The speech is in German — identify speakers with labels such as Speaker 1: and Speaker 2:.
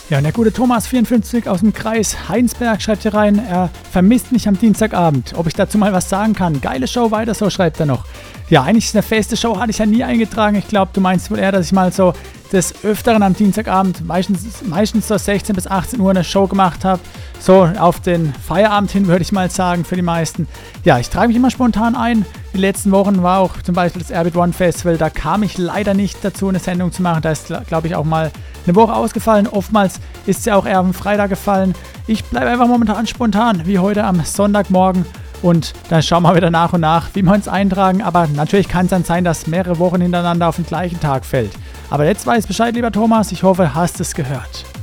Speaker 1: Ja, und der gute Thomas54 aus dem Kreis Heinsberg schreibt hier rein, er vermisst mich am Dienstagabend. Ob ich dazu mal was sagen kann? Geile Show, weiter so, schreibt er noch. Ja, eigentlich eine feste Show hatte ich ja nie eingetragen. Ich glaube, du meinst wohl eher, dass ich mal so des Öfteren am Dienstagabend, meistens so 16 bis 18 Uhr eine Show gemacht habe. So auf den Feierabend hin, würde ich mal sagen, für die meisten. Ja, ich trage mich immer spontan ein. Die letzten Wochen war auch zum Beispiel das Airbeat One Festival. Da kam ich leider nicht dazu, eine Sendung zu machen. Da ist, glaube ich, auch mal eine Woche ausgefallen. Oftmals ist sie auch eher am Freitag gefallen. Ich bleibe einfach momentan spontan, wie heute am Sonntagmorgen. Und dann schauen wir wieder nach und nach, wie wir uns eintragen. Aber natürlich kann es dann sein, dass mehrere Wochen hintereinander auf den gleichen Tag fällt. Aber jetzt weiß Bescheid, lieber Thomas. Ich hoffe, hast es gehört.